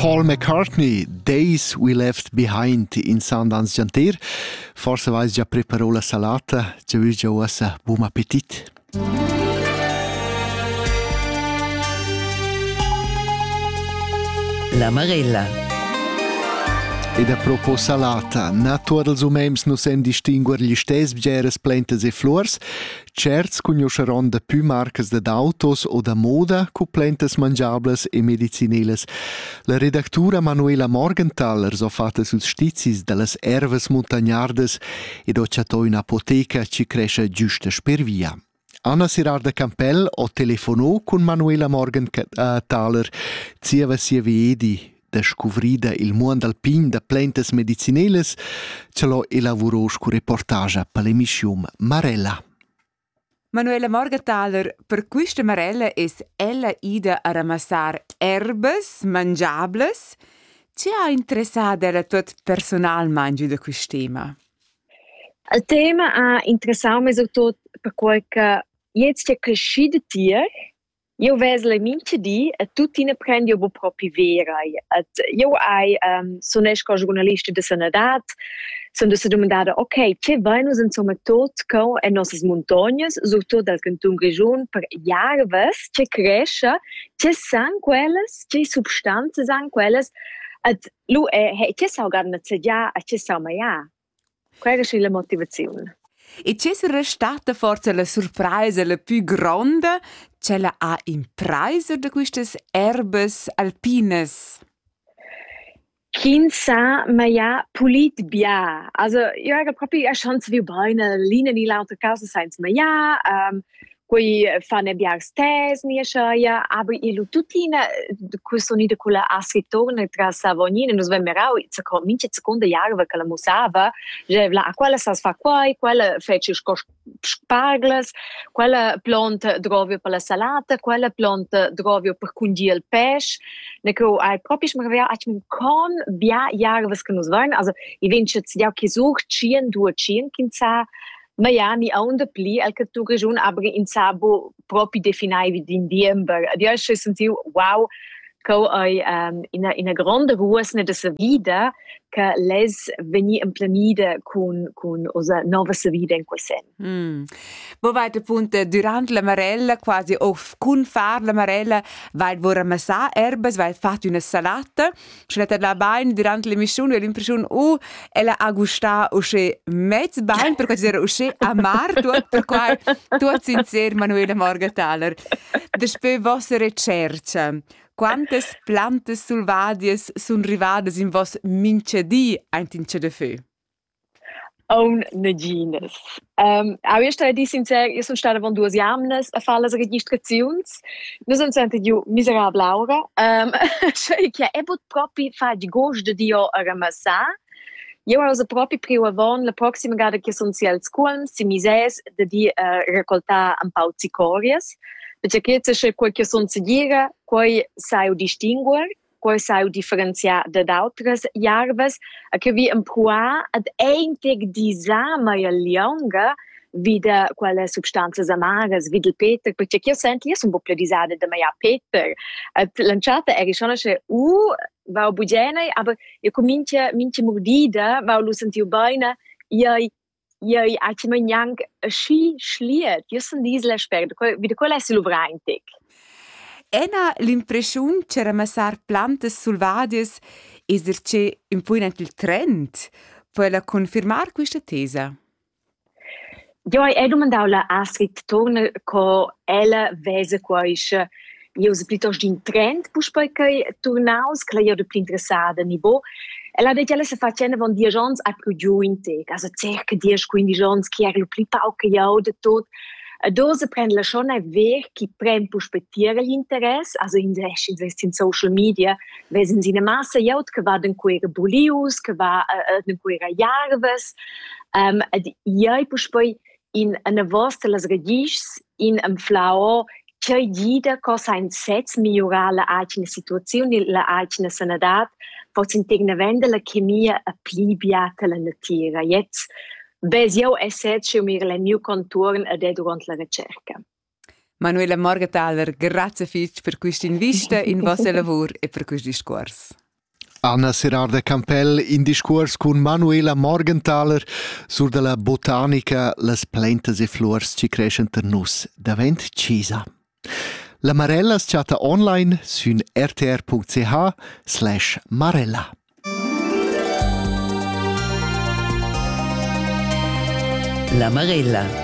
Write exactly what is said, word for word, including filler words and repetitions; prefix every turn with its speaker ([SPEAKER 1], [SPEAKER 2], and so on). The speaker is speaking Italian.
[SPEAKER 1] Paul McCartney, Days We Left Behind in Sundance Gianter. Forse vais già preparò la salata, già vi già ussa buon appetit.
[SPEAKER 2] La Marella.
[SPEAKER 1] Ed a propos salata, natura dels umems no sen distinguer gli stes bgeres plantas e flors, certs cugnosceron da più marcas de d'autos o da moda cu plantas mangiables e medicinelles. La redactura Manuela Morgenthaler so fatta sus stizis dallas ervas montagnardas ed ho chato in apoteca ci cresce giusta per via. Anna Sirarda Campbell ho telefonò con Manuela Morgenthaler, zieva sia viedi da scovrida il mondo alpin da plantas medicinelles, ce l'ho elavorò scu reportage per l'emissione Marella.
[SPEAKER 3] Manuela Morgenthaler, per questa Marella es ella ida a ramassar erbes mangiables. Ci ha interessato ella tot personalmente da questo tema?
[SPEAKER 4] Il tema ha interessato me soprattutto per quel che jetzt c'è cresciuto tier. Io vedo le mince di e tutti ne prendi un proprio vera. Io hai um, sono esco giornalista di sanità, sono si domandata ok, che vanno insomma tot co e nostre montagne, soprattutto dal canton region per jarves, che cresce, che san quelles, che sostanze san quelles, et lu e che sa garna già e che sa mai ja. Quella è la motivazione.
[SPEAKER 3] E c'è stata forse la sorpresa la più grande, ce la ha impreso da queste erbes alpines?
[SPEAKER 4] Chi sa, ma ja pulit bia. Also, io era proprio a chance vi bene, linea di l'altra causa senza, ma ja, um, Poi fanno biar stes ni schaia, aber io tutti in questo ni de quella asritorne tra Savonina, nos vemerau, se comincia seconda jahre che la musava, je la quella sa fa qua, quella fece spargles, quella planta drovio per la salata, quella planta drovio per cundir il pesce, neko ai proprio smervia ach mit con bia jahre was che nos waren, also i vince ja che sucht chien du chien kinza. Ma ja, ni a onda pli al che tu region aber in sabo proprio definivi di indiember. Io ho sentito wow che ai um, in a in a grande ruosne de sa vida che les veni in planide con con osa nova sa vida in quel sen.
[SPEAKER 3] Mm. Bo vai de punte durante la marella quasi of kun far la marella vai vorra massa erbes vai fatti una salata schletta la bain durante l'emissione l'impressione oh ella a gusta o che mezz bain per dire o che amar tu per qua tu sincer Manuela Morgenthaler despe vostra ricerca. Quantas plantas sulvadias sun rivades in vos minchedi aintinche de feu?
[SPEAKER 4] On negines. Um, a io sto di sincer, io sono stata con due jamnes a fare le registrazioni. Noi sono sentiti io miserabile Laura. Um, cioè che è proprio fa di gosto di io a ramassare. Io ho proprio prioavon la prossima gara che sono sia al scuola, si mises di uh, raccoltare un po' zicorias. Perché che c'è quel che sono seguire, poi sai distinguere, poi sai differenziare da altre jarves, e che vi imprua ad eintig disama e lunga vide quelle sostanze amares, vide il peter, perché io sento, io sono un po' disade da mia peter. Et lanciata è risono che uh, va bugene, aber io comincia mince mordida, va lo sentiu bene, io Ja, ich hatte mir yang schi schliet. Io sono disla sperda. Vide quella è siluvraintic.
[SPEAKER 3] Ena l'impressione che ramassar plantas sulvadias eserce un po' il trend. Puoi la confermare questa tesa?
[SPEAKER 4] Ja, ich domandau la Astrid Turner co ella vese quaisce. Io so piuttosto in trend, pus poi che turnaus, che io più interessata niveau. E la detto se facendo von die gens a più giunte, also circa dieci quindici gens che erano più pauche io de tot. Dose prende la schon è ver chi prende pus petire l'interesse, also in investi in social media, vesen sie ne massa jaut che va den quere bulius, che va den quere jarves. Um, io pus poi in una vostra las regis in un flao c'è gida cosa in sets migliorare la alcune situazioni, la alcune sanità, forse in tecnavende la chemia a plibiata la natura. Jetzt, bez io e set c'è mir le mie contorn ed è durante la ricerca.
[SPEAKER 3] Manuela Morgenthaler, grazie fich per questo invito in vostro lavoro e per questo discorso.
[SPEAKER 1] Anna Serarda Campel in discurs con Manuela Morgenthaler sur della botanica, las plantas e flors ci crescen ter nus davent Cisa. La Marella schatta online su r t r punct c h slash Marella.
[SPEAKER 2] La Marella.